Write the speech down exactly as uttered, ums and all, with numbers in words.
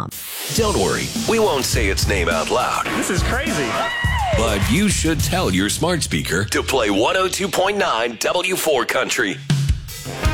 Don't worry, we won't say its name out loud. This is crazy. But you should tell your smart speaker to play one oh two point nine W four Country.